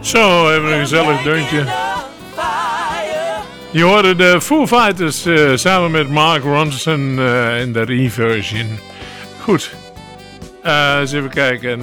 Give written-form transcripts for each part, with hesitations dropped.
Zo, even een gezellig deuntje. Je hoorde de Foo Fighters samen met Mark Ronson in de reversion. Goed. Eens even kijken.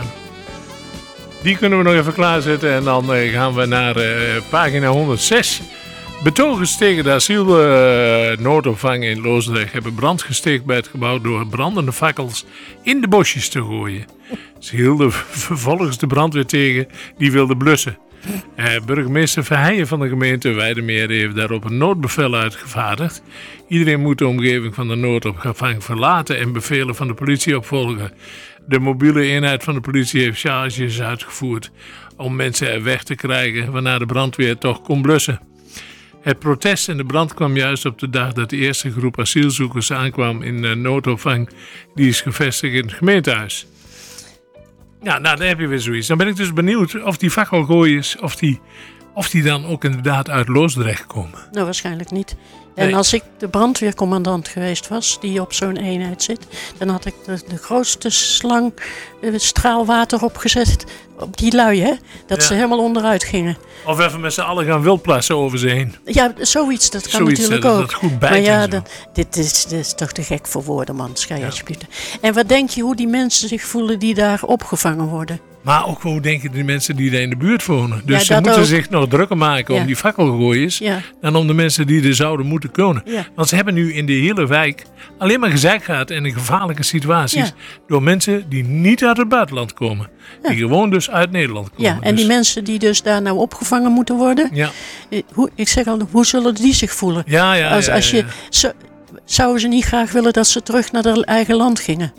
Die kunnen we nog even klaarzetten. En dan gaan we naar pagina 106. Betogers tegen de asielnoodopvang in Loosdrecht hebben brand gesticht bij het gebouw door brandende fakkels in de bosjes te gooien. Ze hielden vervolgens de brandweer tegen die wilde blussen. Burgemeester Verheijen van de gemeente Weidemeer heeft daarop een noodbevel uitgevaardigd. Iedereen moet de omgeving van de noodopvang verlaten en bevelen van de politie opvolgen. De mobiele eenheid van de politie heeft charges uitgevoerd om mensen er weg te krijgen, waarna de brandweer toch kon blussen. Het protest en de brand kwam juist op de dag dat de eerste groep asielzoekers aankwam in de noodopvang. Die is gevestigd in het gemeentehuis. Ja, nou, dan heb je weer zoiets. Dan ben ik dus benieuwd of die fakkelgooiers, of die dan ook inderdaad uit Loosdrecht komen. Nou, waarschijnlijk niet. En Nee. als ik de brandweercommandant geweest was, die op zo'n eenheid zit, dan had ik de grootste slang straalwater opgezet op die lui, hè? Dat ze helemaal onderuit gingen. Of even met z'n allen gaan wildplassen over ze heen. Ja, zoiets, dat kan Zoiets, natuurlijk dat ook. het goed bijt maar ja, en zo. dit is toch te gek voor woorden, man. Schei alsjeblieft. En wat denk je hoe die mensen zich voelen die daar opgevangen worden? Maar ook hoe denken die mensen die daar in de buurt wonen? Dus Ja, ze dat moeten ook. zich nog drukker maken om die fakkelgooiers Ja. dan om de mensen die er zouden moeten kunnen. Ja. Want ze hebben nu in de hele wijk alleen maar gezeik gehad en in gevaarlijke situaties Ja. door mensen die niet uit het buitenland komen. Die gewoon dus uit Nederland komen. Ja, en Dus- die mensen die dus daar nou opgevangen moeten worden, Ja, ik zeg al, hoe zullen die zich voelen? ja. Als je, zouden ze niet graag willen dat ze terug naar hun eigen land gingen?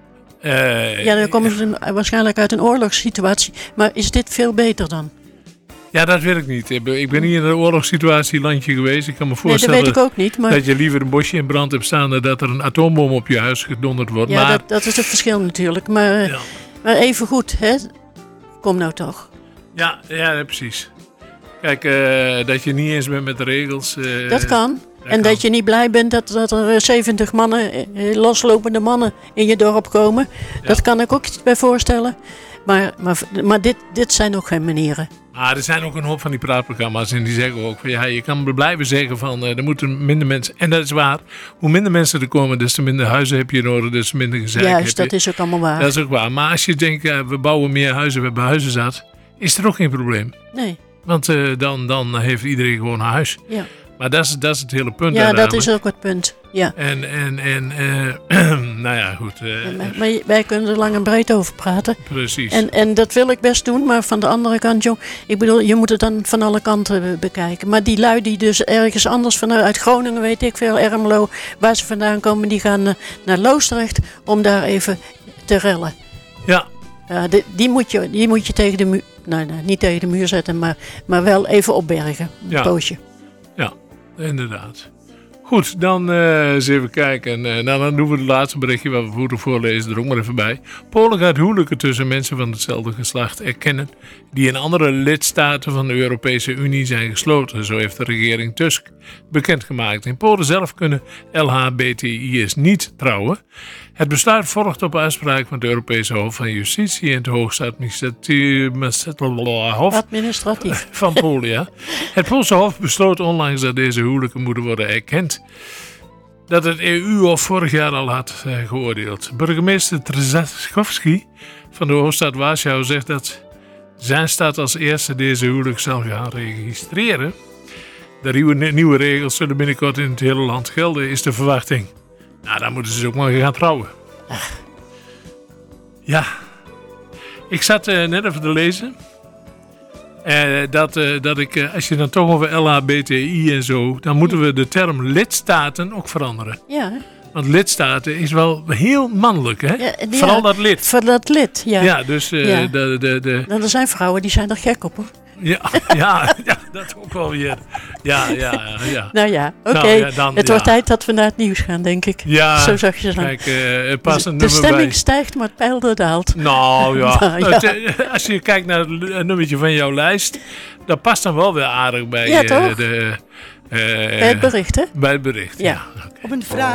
Ja, dan komen ze waarschijnlijk uit een oorlogssituatie. Maar is dit veel beter dan? Ja, dat weet ik niet. Ik ben niet in een oorlogssituatie landje geweest. Ik kan me Nee, dat voorstellen weet ik ook niet. Maar dat je liever een bosje in brand hebt staan dan dat er een atoombom op je huis gedonderd wordt. ja, Maar dat is het verschil natuurlijk. Maar, Ja. maar even goed, hè? Kom nou toch. ja, precies. Kijk, dat je niet eens bent met de regels. Dat kan. En kan. dat je niet blij bent dat er 70 mannen, loslopende mannen in je dorp komen. Dat kan ik ook iets bij voorstellen. Maar dit zijn ook geen manieren. Maar er zijn ook een hoop van die praatprogramma's en die zeggen ook van ja, je kan blijven zeggen van er moeten minder mensen. En dat is waar. Hoe minder mensen er komen, des te minder huizen heb je nodig, des te minder gezeik heb je. Juist, dat is ook allemaal waar. Dat is ook waar. Maar als je denkt, we bouwen meer huizen, we hebben huizen zat, is er ook geen probleem. Nee, Want dan heeft iedereen gewoon een huis. ja. Maar dat is het hele punt. Ja, dat uiteindelijk. is ook het punt. Ja. En nou ja, goed. Maar wij kunnen er lang en breed over praten. Precies. En dat wil ik best doen, maar van de andere kant, jong, ik bedoel, je moet het dan van alle kanten bekijken. Maar die lui die dus ergens anders vanuit Groningen, weet ik veel, Ermelo, waar ze vandaan komen, die gaan naar Loosdrecht om daar even te rellen. Ja. Die moet je tegen de muur, nou, niet tegen de muur zetten, maar wel even opbergen. Een Ja. poosje. Ja, inderdaad. Goed, dan eens even kijken. Dan doen we het laatste berichtje wat we moeten voorlezen er ook maar even bij. Polen gaat huwelijken tussen mensen van hetzelfde geslacht erkennen die in andere lidstaten van de Europese Unie zijn gesloten. Zo heeft de regering Tusk bekendgemaakt. In Polen zelf kunnen LHBTI'ers niet trouwen. Het besluit volgt op uitspraak van het Europese Hof van Justitie en het Hoogste Administratief. van Polen, ja. Het Poolse Hof besloot onlangs dat deze huwelijken moeten worden erkend. Dat het EU-Hof vorig jaar al had geoordeeld. Burgemeester Trzaskowski van de hoofdstad Warschau zegt dat zijn stad als eerste deze huwelijk zal gaan registreren. De nieuwe regels zullen binnenkort in het hele land gelden, is de verwachting. Nou, dan moeten ze dus ook maar gaan trouwen. Ja. Ik zat net even te lezen. Dat ik, als je dan toch over LHBTI en zo, dan moeten we de term lidstaten ook veranderen. Ja, hè? Want lidstaten is wel heel mannelijk, hè? Ja, Vooral dat lid. Voor dat lid, ja. Ja, dus Ja. de Er zijn vrouwen die zijn er gek op, hoor. ja, dat ook wel weer. Ja. Nou ja, oké. Nou ja, dan, het wordt tijd dat we naar het nieuws gaan, denk ik. Ja, Zo zag je ze dan. kijk, er past een De nummer stemming bij. stijgt, maar het pijl daalt. Nou ja, Nou, ja. als je kijkt naar het nummertje van jouw lijst, dat past dan wel weer aardig bij, Ja, toch? bij Bij het bericht, hè? bij het bericht. Ja. Op een vraag